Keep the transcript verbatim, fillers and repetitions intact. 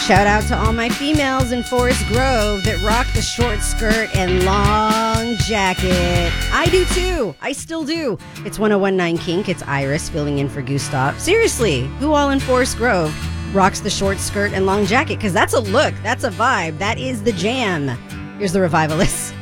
Shout out to all my females in Forest Grove that rock the short skirt and long jacket. I do too. I still do. It's one oh one point nine Kink. It's Iris filling in for Gustav. Seriously, who all in Forest Grove rocks the short skirt and long jacket? Because that's a look. That's a vibe. That is the jam. Here's the Revivalists.